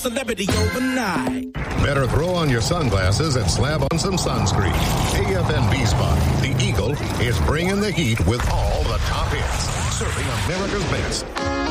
celebrity overnight. Better throw on your sunglasses and slab on some sunscreen. AFNB Spot, the Eagle, is bringing the heat with all the top hits. Serving America's best.